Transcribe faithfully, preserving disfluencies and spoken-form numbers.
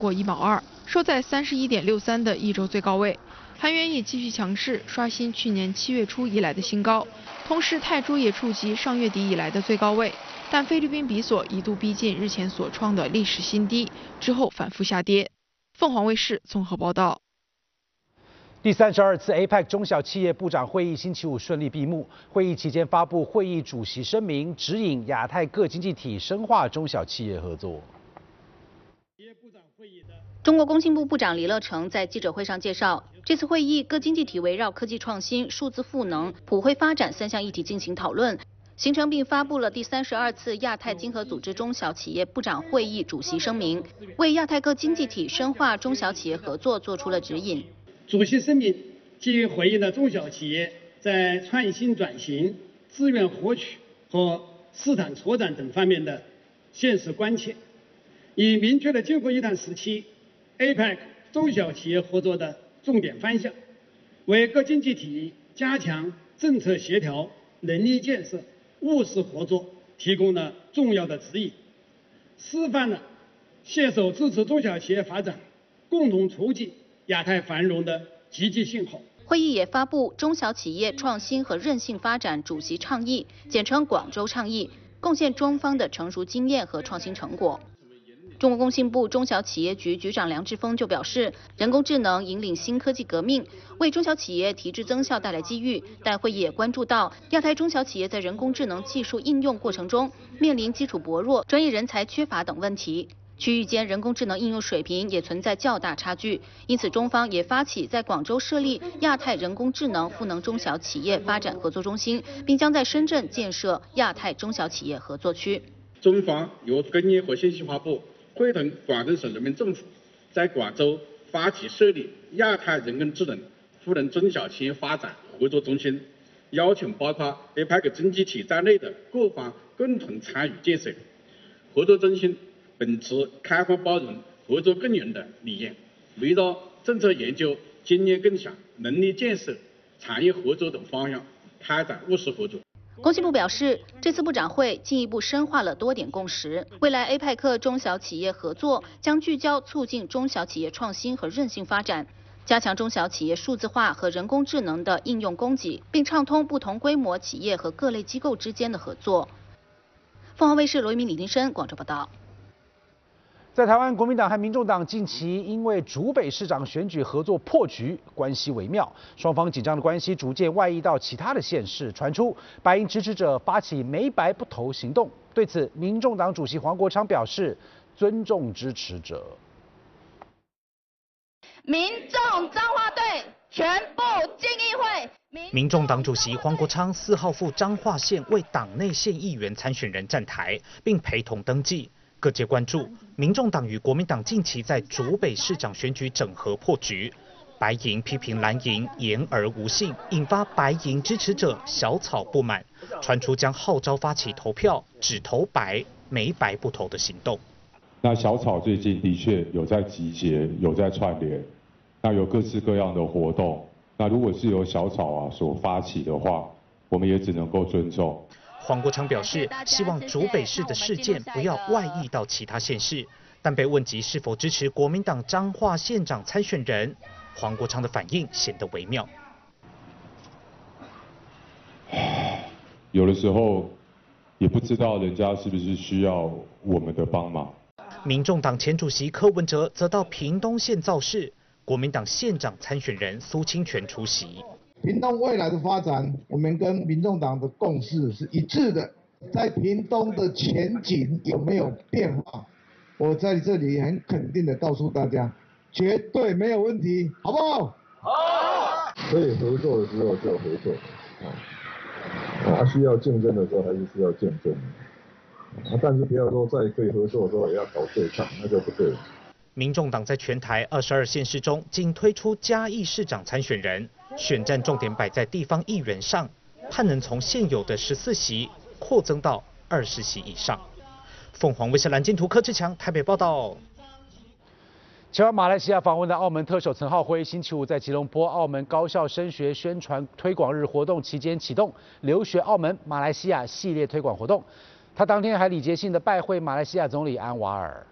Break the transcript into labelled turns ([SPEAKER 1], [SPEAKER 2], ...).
[SPEAKER 1] 过一毛二，收在三十一点六三的一周最高位。韩元也继续强势，刷新去年七月初以来的新高。同时，泰铢也触及上月底以来的最高位，但菲律宾比索一度逼近日前所创的历史新低，之后反复下跌。凤凰卫视综合报道。
[SPEAKER 2] 第三十二次 A P E C 中小企业部长会议星期五顺利闭幕。会议期间发布会议主席声明，指引亚太各经济体深化中小企业合作。
[SPEAKER 3] 中国工信部部长李乐成在记者会上介绍，这次会议各经济体围绕科技创新、数字赋能、普惠发展三项议题进行讨论，形成并发布了第三十二次亚太经合组织中小企业部长会议主席声明，为亚太各经济体深化中小企业合作做出了指引。
[SPEAKER 4] 主席声明基于回应了中小企业在创新转型、资源获取和市场拓展等方面的现实关切，已明确了今后一段时期 A P E C 中小企业合作的重点方向，为各经济体加强政策协调、能力建设、务实合作提供了重要的指引，示范了携手支持中小企业发展、共同促进亚太繁荣的积极信号。
[SPEAKER 3] 会议也发布中小企业创新和韧性发展主席倡议，简称广州倡议，贡献中方的成熟经验和创新成果。中国工信部中小企业局局长梁志峰就表示，人工智能引领新科技革命，为中小企业提质增效带来机遇。但会议也关注到亚太中小企业在人工智能技术应用过程中面临基础薄弱、专业人才缺乏等问题。区域间人工智能应用水平也存在较大差距，因此中方也发起在广州设立亚太人工智能赋能中小企业发展合作中心，并将在深圳建设亚太中小企业合作区。
[SPEAKER 5] 中方由工业和信息化部会同广东省人民政府，在广州发起设立亚太人工智能赋能中小企业发展合作中心，邀请包括 A P E C 经济体在内的各方共同参与建设。合作中心秉持开放包容、合作共赢的理念，围绕政策研究、经验共享、能力建设、产业合作等方向开展务实合作。
[SPEAKER 3] 工信部表示，这次部长会进一步深化了多点共识，未来 A P E C 中小企业合作将聚焦促进中小企业创新和韧性发展，加强中小企业数字化和人工智能的应用供给，并畅通不同规模企业和各类机构之间的合作。凤凰卫视罗一鸣、李丁生广州报道。
[SPEAKER 2] 在台湾，国民党和民众党近期因为竹北市长选举合作破局，关系微妙，双方紧张的关系逐渐外溢到其他的县市，传出白营支持者发起美白不投行动。对此，民众党主席黄国昌表示尊重支持者。
[SPEAKER 6] 民众彰化队全部进议会。
[SPEAKER 7] 民众党主席黄国昌四号赴彰化县为党内县议员参选人站台，并陪同登记。各界关注，民众党与国民党近期在竹北市长选举整合破局，白营批评蓝营言而无信，引发白营支持者小草不满，传出将号召发起投票只投白没白不投的行动。
[SPEAKER 8] 那小草最近的确有在集结，有在串联，那有各式各样的活动。那如果是由小草啊所发起的话，我们也只能够尊重。
[SPEAKER 7] 黄国昌表示，希望竹北市的事件不要外溢到其他县市，但被问及是否支持国民党彰化县长参选人，黄国昌的反应显得微妙。
[SPEAKER 8] 有的时候也不知道人家是不是需要我们的帮忙。
[SPEAKER 7] 民众党前主席柯文哲则到屏东县造势，国民党县长参选人苏清泉出席。
[SPEAKER 9] 屏东未来的发展，我们跟民众党的共识是一致的。在屏东的前景有没有变化？我在这里很肯定的告诉大家，绝对没有问题，好不好？好。
[SPEAKER 10] 可以合作的时候就合作，啊，啊需要竞争的时候还是需要竞争，啊，但是不要说在可以合作的时候也要搞对抗，那就不对了。
[SPEAKER 7] 民众党在全台二十二县市中，仅推出嘉义市长参选人，选战重点摆在地方议员上，盼能从现有的十四席扩增到二十席以上。凤凰卫视蓝金图柯志强台北报道。
[SPEAKER 2] 前往马来西亚访问的澳门特首陈浩辉，星期五在吉隆坡澳门高校升学宣传推广日活动期间启动留学澳门马来西亚系列推广活动。他当天还礼节性的拜会马来西亚总理安瓦尔。